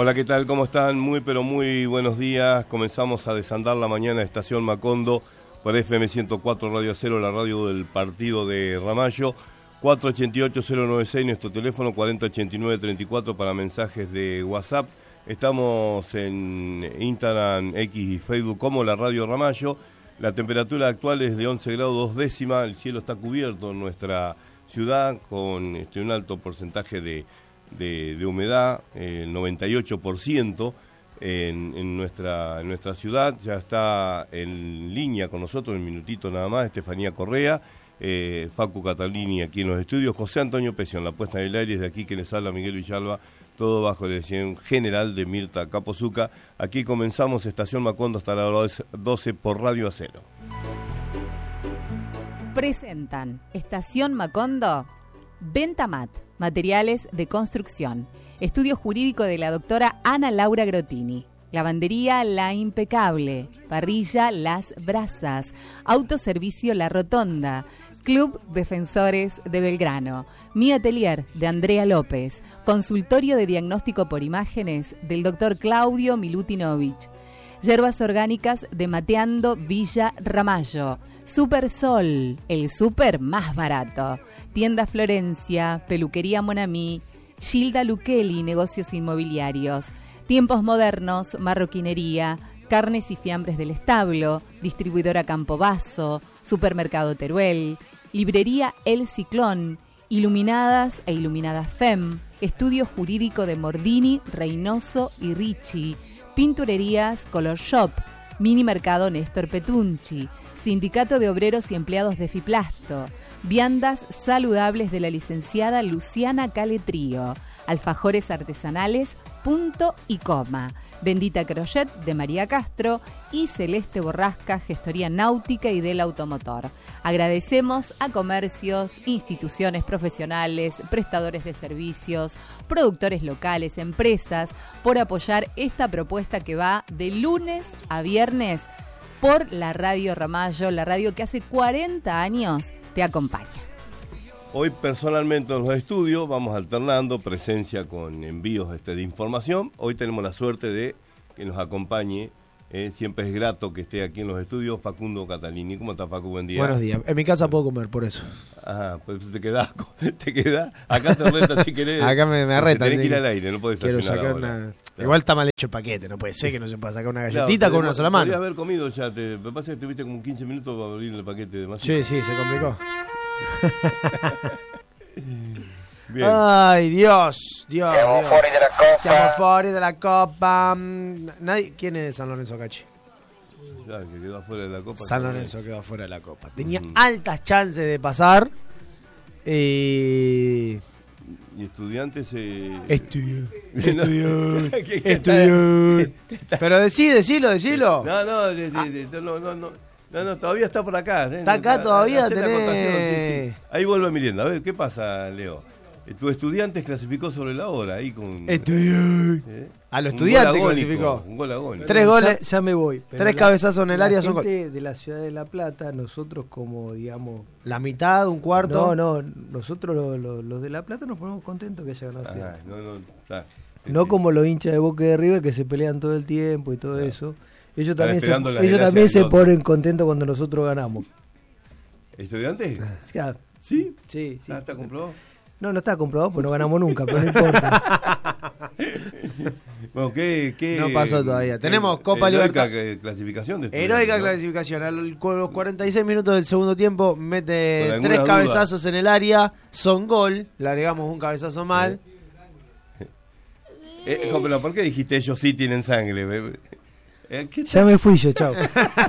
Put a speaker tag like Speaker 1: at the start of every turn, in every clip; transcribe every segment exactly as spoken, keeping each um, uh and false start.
Speaker 1: Hola, ¿qué tal? ¿Cómo están? Muy, pero muy buenos días. Comenzamos a desandar la mañana Estación Macondo por F M ciento cuatro Radio Cero, la radio del partido de Ramallo. cuatro ocho ocho cero nueve seis, nuestro teléfono cuarenta ochenta y nueve treinta y cuatro para mensajes de WhatsApp. Estamos en Instagram, X y Facebook como la Radio Ramallo. La temperatura actual es de once grados dos décimas. El cielo está cubierto en nuestra ciudad con este, un alto porcentaje de, de, de humedad, el eh, noventa y ocho por ciento en, en, nuestra, en nuestra ciudad. Ya está en línea con nosotros, un minutito nada más, Estefanía Correa. Eh, Facu Catalini aquí en los estudios, José Antonio Pecio en la puesta en el aire, desde aquí que les habla Miguel Villalba, todo bajo la dirección general de Mirta Capozuca. Aquí comenzamos Estación Macondo hasta las doce por Radio Acero.
Speaker 2: Presentan Estación Macondo, Ventamat, materiales de construcción, estudio jurídico de la doctora Ana Laura Grotini. Lavandería La Impecable, Parrilla Las Brasas, Autoservicio La Rotonda, Club Defensores de Belgrano, Mi Atelier de Andrea López, Consultorio de Diagnóstico por Imágenes del doctor Claudio Milutinovich, Yerbas Orgánicas de Mateando Villa Ramallo, Super Sol, el súper más barato, Tienda Florencia, Peluquería Monamí, Gilda Luqueli, Negocios Inmobiliarios, Tiempos Modernos, Marroquinería, Carnes y Fiambres del Establo, Distribuidora Campobasso, Supermercado Teruel, Librería El Ciclón, Iluminadas e Iluminadas F E M, Estudio Jurídico de Mordini, Reynoso y Ricci, Pinturerías Color Shop, Mini Mercado Néstor Petunchi, Sindicato de Obreros y Empleados de Fiplasto, Viandas Saludables de la licenciada Luciana Caletrío, Alfajores Artesanales, Punto y Coma, Bendita Crochet de María Castro y Celeste Borrasca, Gestoría Náutica y del Automotor. Agradecemos a comercios, instituciones profesionales, prestadores de servicios, productores locales, empresas, por apoyar esta propuesta que va de lunes a viernes por la Radio Ramallo, la radio que hace cuarenta años te acompaña.
Speaker 1: Hoy personalmente en los estudios vamos alternando presencia con envíos este, de información. Hoy tenemos la suerte de que nos acompañe, eh, siempre es grato que esté aquí en los estudios, Facundo Catalini. ¿Cómo está, Facu? Buen día.
Speaker 3: Buenos días. En mi casa puedo comer, por eso.
Speaker 1: Ajá, pues te quedás, te quedás. Acá te retas si querés.
Speaker 3: Acá me, me arretan.
Speaker 1: Tenés que ir al aire, no podés
Speaker 3: Quiero sacar
Speaker 1: ahora.
Speaker 3: una... Igual está mal hecho el paquete, no puede ser que no se pueda sacar una galletita claro, con una sola mano.
Speaker 1: Podrías haber comido ya, te, me pasa que tuviste como quince minutos para abrir el paquete de más.
Speaker 3: Sí, sí, se complicó. Bien. Ay, Dios, Dios.
Speaker 4: Siamo fuori della Copa.
Speaker 3: Siamo fuori della Copa. Nadie... ¿Quién es de San Lorenzo, Cachi?
Speaker 1: Ya, que quedó afuera de la Copa.
Speaker 3: San Lorenzo quedó afuera de la Copa. Tenía uh-huh. altas chances de pasar. Eh...
Speaker 1: Y Estudiantes eh...
Speaker 3: Estudió. Estudió. Estudió. Pero decí, decilo, decilo.
Speaker 1: No, no, de, de, de, no, no, no. No, no, todavía está por acá. ¿eh?
Speaker 3: Está acá todavía,
Speaker 1: tenés... sí, sí. Ahí vuelve Mirienda. A ver, ¿qué pasa, Leo? Tu Estudiantes clasificó sobre la hora ahí con...
Speaker 3: Estudió. ¿Eh? A los Estudiantes clasificó.
Speaker 1: Un gol agónico.
Speaker 3: Tres goles.
Speaker 5: Ya, ya me voy.
Speaker 3: Tres la, cabezazos en el área son
Speaker 5: goles. La gente de la ciudad de La Plata, nosotros como, digamos...
Speaker 3: La mitad, un cuarto.
Speaker 5: No, no, nosotros los, los, los de La Plata nos ponemos contentos que haya ganado Estudiantes.
Speaker 1: No, no, claro.
Speaker 5: No
Speaker 1: sí.
Speaker 5: Como los hinchas de Boca de River que se pelean todo el tiempo y todo claro. eso. Ellos también se,
Speaker 1: la
Speaker 5: ellos también se ponen contentos cuando nosotros ganamos.
Speaker 1: ¿Estudiantes?
Speaker 5: Ya.
Speaker 1: ¿Sí?
Speaker 5: Sí, sí.
Speaker 1: Ah, ¿está comprobado?
Speaker 5: No, no está comprobado porque no ganamos nunca, pero no importa.
Speaker 1: Bueno, ¿qué, qué,
Speaker 3: no pasó todavía. Tenemos Copa
Speaker 1: Libertad.
Speaker 3: Libertad.
Speaker 1: clasificación de
Speaker 3: Heroica ¿no? clasificación. A los cuarenta y seis minutos del segundo tiempo mete tres cabezazos duda. en el área. Son gol. Le agregamos un cabezazo mal.
Speaker 1: Eh, eh, pero ¿por qué dijiste ellos sí tienen sangre?
Speaker 5: Eh, ya me fui yo, chao.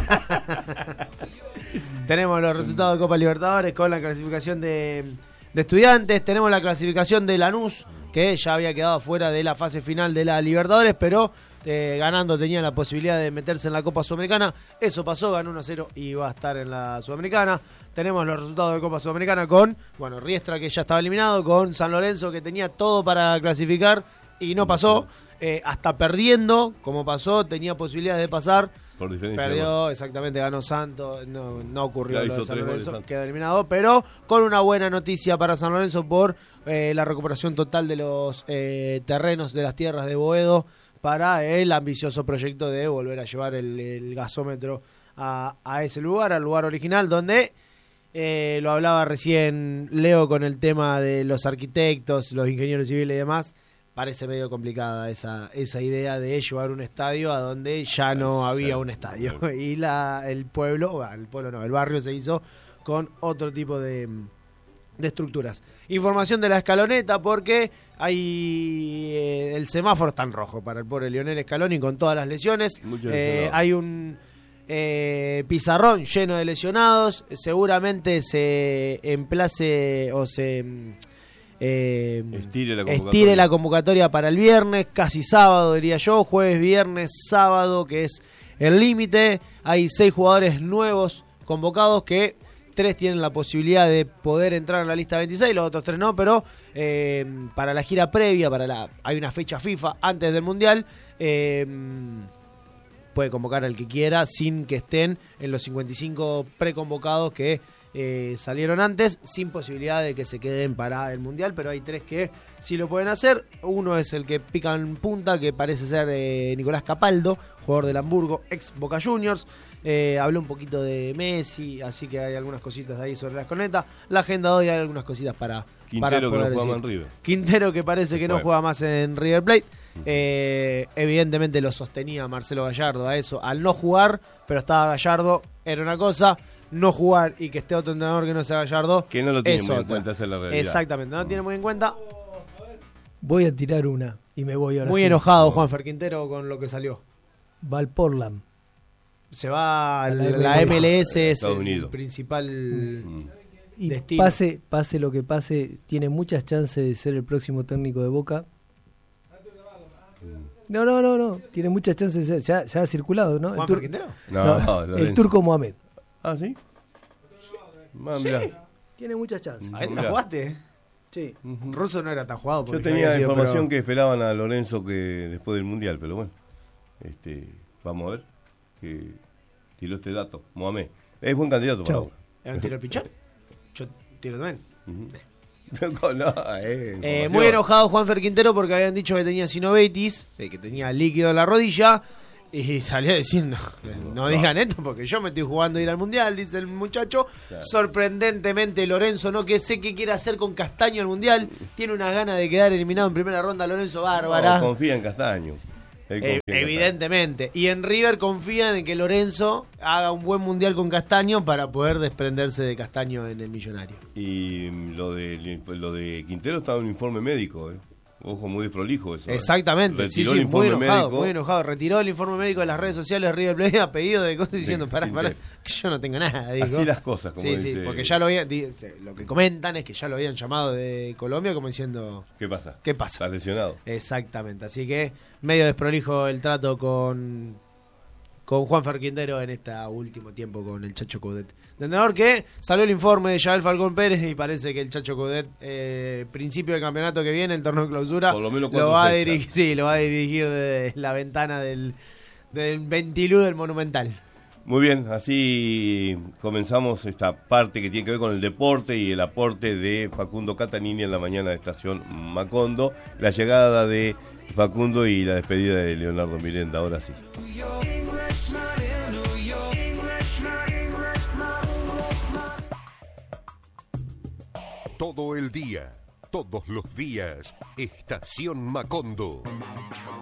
Speaker 3: Tenemos los resultados de Copa Libertadores con la clasificación de, de Estudiantes. Tenemos la clasificación de Lanús, que ya había quedado fuera de la fase final de la Libertadores, pero eh, ganando tenía la posibilidad de meterse en la Copa Sudamericana. Eso pasó, ganó uno a cero y va a estar en la Sudamericana. Tenemos los resultados de Copa Sudamericana con, bueno, Riestra, que ya estaba eliminado, con San Lorenzo, que tenía todo para clasificar y no pasó. Eh, hasta perdiendo, como pasó, tenía posibilidades de pasar.
Speaker 1: Por diferencia.
Speaker 3: Perdió, exactamente, ganó Santos. No, no ocurrió claro, lo de San Lorenzo, quedó eliminado. Pero con una buena noticia para San Lorenzo por eh, la recuperación total de los eh, terrenos de las tierras de Boedo para el ambicioso proyecto de volver a llevar el, el gasómetro a, a ese lugar, al lugar original, donde eh, lo hablaba recién Leo con el tema de los arquitectos, los ingenieros civiles y demás. Parece medio complicada esa esa idea de llevar un estadio a donde ya no había un estadio. Y la el pueblo, bueno, el pueblo no, el barrio se hizo con otro tipo de, de estructuras. Información de la Escaloneta, porque hay eh, el semáforo está en rojo para el pobre Lionel Scaloni con todas las lesiones. Eh, hay un eh, pizarrón lleno de lesionados. Seguramente se emplace o se... Eh,
Speaker 1: estire, la
Speaker 3: estire la convocatoria para el viernes, casi sábado diría yo, jueves, viernes, sábado, que es el límite. Hay seis jugadores nuevos convocados, que tres tienen la posibilidad de poder entrar en la lista veintiséis, los otros tres no, pero eh, para la gira previa, para la hay una fecha FIFA antes del Mundial, eh, puede convocar al que quiera sin que estén en los cincuenta y cinco preconvocados que Eh, salieron antes, sin posibilidad de que se queden para el Mundial, pero hay tres que sí lo pueden hacer. Uno es el que pica en punta, que parece ser eh, Nicolás Capaldo, jugador del Hamburgo, ex Boca Juniors. Eh, habló un poquito de Messi, así que hay algunas cositas ahí sobre la Escaloneta. La agenda de hoy hay algunas cositas para
Speaker 1: Quintero,
Speaker 3: para
Speaker 1: que no
Speaker 3: poder
Speaker 1: juega
Speaker 3: decir.
Speaker 1: más en River.
Speaker 3: Quintero, que parece que no juega más en River Plate. Eh, evidentemente lo sostenía Marcelo Gallardo a eso, al no jugar, pero estaba Gallardo, era una cosa. No jugar y que esté otro entrenador que no sea Gallardo,
Speaker 1: que no lo tiene
Speaker 3: es
Speaker 1: muy
Speaker 3: otra.
Speaker 1: en cuenta, esa es la realidad.
Speaker 3: Exactamente, no lo tiene muy en cuenta.
Speaker 5: Voy a tirar una y me voy ahora.
Speaker 3: Muy
Speaker 5: sí.
Speaker 3: enojado Juanfer Quintero con lo que salió.
Speaker 5: Va al Portland.
Speaker 3: Se va a
Speaker 5: A
Speaker 3: la,
Speaker 5: la
Speaker 3: la M L S, es
Speaker 1: Estados
Speaker 3: el
Speaker 1: Unidos.
Speaker 3: principal
Speaker 1: Mm.
Speaker 5: Y
Speaker 3: destino.
Speaker 5: pase, pase lo que pase, tiene muchas chances de ser el próximo técnico de Boca. No, no, no, no. Tiene muchas chances de ser. Ya, ya ha circulado, ¿no? El,
Speaker 3: ¿Juanfer
Speaker 5: tur-
Speaker 3: Quintero?
Speaker 1: No,
Speaker 5: no,
Speaker 1: no,
Speaker 5: el
Speaker 1: Lorenzo.
Speaker 5: turco Mohamed.
Speaker 1: Ah, ¿sí? Ah, mirá.
Speaker 5: Tiene muchas chances.
Speaker 3: Ahí te
Speaker 1: Mirá.
Speaker 3: la jugaste.
Speaker 5: Sí.
Speaker 1: Ujú.
Speaker 3: Russo no era tan jugado.
Speaker 1: Yo
Speaker 3: porque ya
Speaker 1: tenía
Speaker 3: había sido,
Speaker 1: información
Speaker 3: pero-
Speaker 1: que esperaban a Lorenzo que después del Mundial, pero bueno, este, vamos a ver que tiró este dato. Mohamed es buen candidato para
Speaker 5: Chau.
Speaker 1: Boca.
Speaker 3: ¿Era un tiro al pichón? Yo tiro también.
Speaker 1: Ujú. No, eh,
Speaker 3: Eh,
Speaker 1: información.
Speaker 3: muy enojado Juanfer Quintero porque habían dicho que tenía sinovitis, eh, que tenía líquido en la rodilla, y salió diciendo, no digan esto porque yo me estoy jugando a ir al Mundial, dice el muchacho.
Speaker 1: Claro.
Speaker 3: Sorprendentemente Lorenzo, no que sé qué quiere hacer con Castaño al Mundial, tiene unas ganas de quedar eliminado en primera ronda. Lorenzo Bárbara.
Speaker 1: No, confía en Castaño. Él confía
Speaker 3: Eh,
Speaker 1: en
Speaker 3: evidentemente. Y en River confían en que Lorenzo haga un buen Mundial con Castaño para poder desprenderse de Castaño en el Millonario.
Speaker 1: Castaño. Y mm, lo de, lo de Quintero estaba en un informe médico, eh. Ojo, muy desprolijo eso. eh.
Speaker 3: Exactamente, sí,
Speaker 1: Retiró
Speaker 3: sí,
Speaker 1: el
Speaker 3: muy
Speaker 1: informe
Speaker 3: enojado,
Speaker 1: médico.
Speaker 3: muy enojado. Retiró el informe médico de las redes sociales River Plate a pedido de cosas diciendo, pará, pará,
Speaker 1: Quintero.
Speaker 3: que yo no tengo nada. Dijo.
Speaker 1: Así las cosas, como
Speaker 3: Sí,
Speaker 1: dice.
Speaker 3: sí, porque ya lo habían, dice, lo que comentan es que ya lo habían llamado de Colombia como diciendo,
Speaker 1: ¿Qué pasa?
Speaker 3: ¿qué pasa?
Speaker 1: Está lesionado.
Speaker 3: Exactamente, así que medio desprolijo el trato con con Juanfer Quintero en este último tiempo con el Chacho Coudet. De entrenador que salió el informe de Yael Falcón Pérez y parece que el Chacho Coudet, eh, principio del campeonato que viene, el torneo de clausura,
Speaker 1: Por lo menos cuatro
Speaker 3: lo va a
Speaker 1: fechas.
Speaker 3: dirigir, sí, lo va a dirigir desde la ventana del, del Ventilú del Monumental.
Speaker 1: Muy bien, así comenzamos esta parte que tiene que ver con el deporte y el aporte de Facundo Catanini en la mañana de Estación Macondo, la llegada de Facundo y la despedida de Leonardo Mirenda, ahora sí.
Speaker 4: Todo el día, todos los días, Estación Macondo.